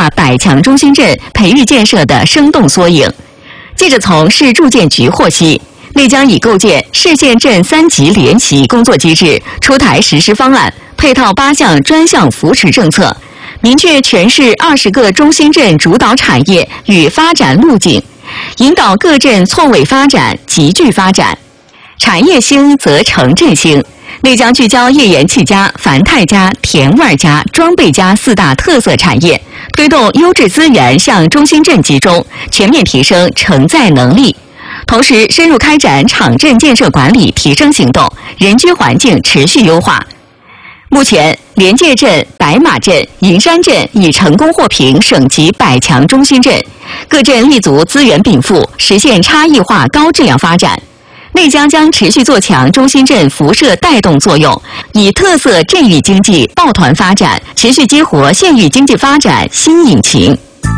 划百强中心镇培育建设的生动缩影。记者从市住建局获悉，内江已构建市县镇3级联席工作机制，出台实施方案，配套8项专项扶持政策，明确全市20个中心镇主导产业与发展路径，引导各镇错位发展、集聚发展。产业兴则城镇兴。内江聚焦页岩气家、繁泰家、甜味家、装备家4大特色产业，推动优质资源向中心镇集中，全面提升承载能力。同时，深入开展场镇建设管理提升行动，人居环境持续优化。目前，连界镇、白马镇、银山镇已成功获评省级100强中心镇，各镇立足资源禀赋，实现差异化高质量发展。内江将持续做强中心镇辐射带动作用，以特色镇域经济抱团发展，持续激活县域经济发展新引擎。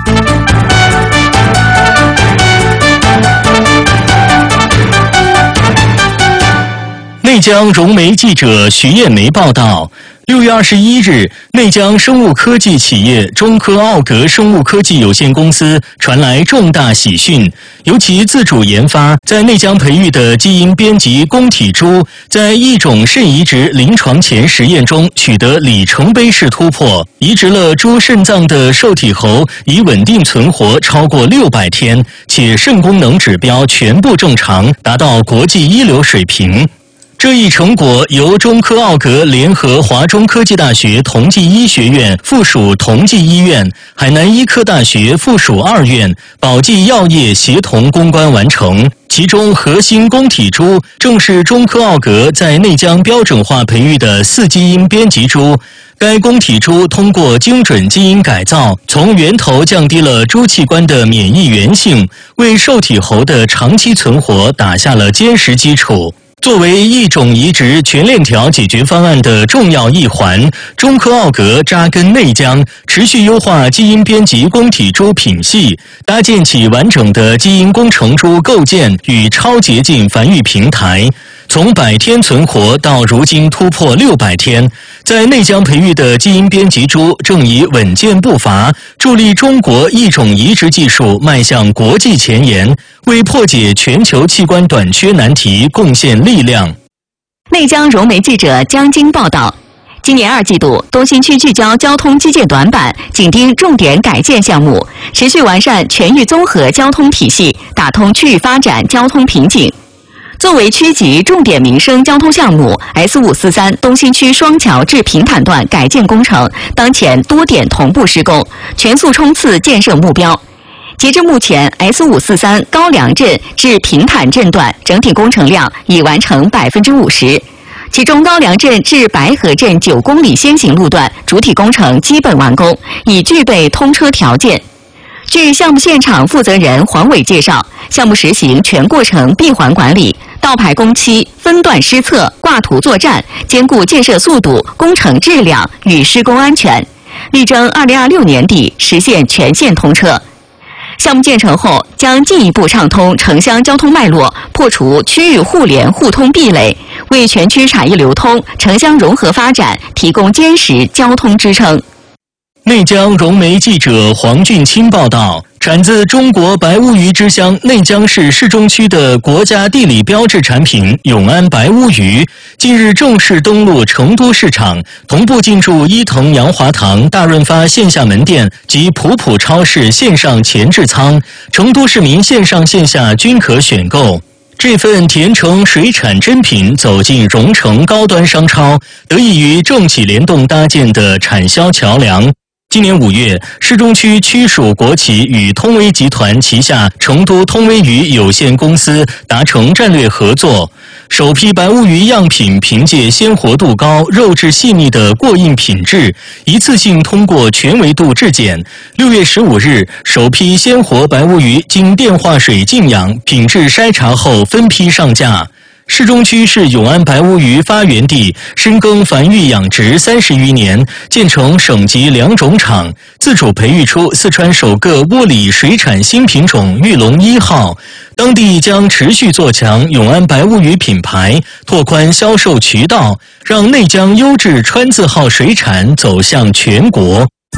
内江融媒记者徐艳梅报道，6月21日，内江生物科技企业中科奥格生物科技有限公司传来重大喜讯，由其自主研发在内江培育的基因编辑公体猪，在异种肾移植临床前实验中取得里程碑式突破，移植了猪肾脏的受体猴已稳定存活超过600天，且肾功能指标全部正常，达到国际一流水平。这一成果由中科奥格联合华中科技大学同济医学院附属同济医院、海南医科大学附属2院、宝济药业协同攻关完成。其中核心公体猪正是中科奥格在内江标准化培育的4基因编辑猪。该公体猪通过精准基因改造，从源头降低了猪器官的免疫原性，为受体猴的长期存活打下了坚实基础。作为异种移植全链条解决方案的重要一环，中科奥格扎根内江，持续优化基因编辑公体猪品系，搭建起完整的基因工程猪构建与超洁净繁育平台。从100天存活到如今突破600天，在内江培育的基因编辑猪正以稳健步伐，助力中国异种移植技术迈向国际前沿，为破解全球器官短缺难题贡献力量。 内江融媒记者江晶报道，今年2季度，东新区聚焦交通基建短板，紧盯重点改建项目，持续完善全域综合交通体系，打通区域发展交通瓶颈。作为区级重点民生交通项目 ，S543东新区双桥至平坦段改建工程当前多点同步施工，全速冲刺建设目标。截至目前 ，S543高梁镇至平坦镇段整体工程量已完成50%，其中高梁镇至白河镇9公里先行路段主体工程基本完工，已具备通车条件。据项目现场负责人黄伟介绍，项目实行全过程闭环管理，倒排工期、分段施测、挂图作战，兼顾建设速度、工程质量与施工安全，力争2026年底实现全线通车。项目建成后，将进一步畅通城乡交通脉络，破除区域互联互通壁垒，为全区产业流通、城乡融合发展提供坚实交通支撑。 内江融媒记者黄俊清报道，产自中国白乌鱼之乡内江市市中区的国家地理标志产品永安白乌鱼，近日正式登陆成都市场，同步进驻伊藤洋华堂、大润发线下门店及普普超市线上前置仓，成都市民线上线下均可选购。这份甜橙水产珍品走进蓉城高端商超，得益于政企联动搭建的产销桥梁。今年5月，市中区区属国企与通威集团旗下成都通威鱼有限公司达成战略合作，首批白乌鱼样品凭借鲜活度高、肉质细腻的过硬品质，一次性通过全维度质检。6月15日，首批鲜活白乌鱼经电化水静养、品质筛查后分批上架。市中区是永安白乌鱼发源地，深耕繁育养殖30余年，建成省级2种厂，自主培育出四川首个窝里水产新品种玉龙1号。当地将持续做强永安白乌鱼品牌，拓宽销售渠道，让内江优质川字号水产走向全国。